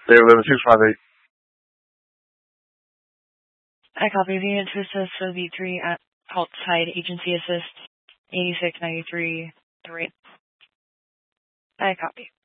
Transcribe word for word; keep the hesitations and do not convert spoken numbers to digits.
David eleven six five eight. I copy. The unit to assist with V three at outside agency assist eighty-six ninety-three three. I copy.